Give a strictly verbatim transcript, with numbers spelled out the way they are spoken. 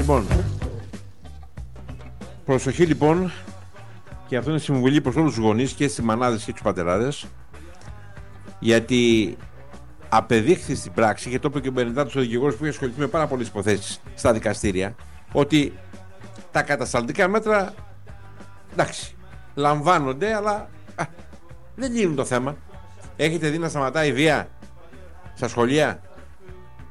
Λοιπόν, προσοχή λοιπόν, και αυτό είναι συμβουλή προς όλους τους γονείς και στις μανάδες και τους πατεράδες, γιατί απεδείχθη στην πράξη, και το είπε και ο Μπενεντάτος, ο δικηγόρος που είχε ασχοληθεί με πάρα πολλές υποθέσεις στα δικαστήρια, ότι τα κατασταλτικά μέτρα, εντάξει, λαμβάνονται, αλλά α, δεν λύνουν το θέμα. Έχετε δει να σταματάει η βία στα σχολεία?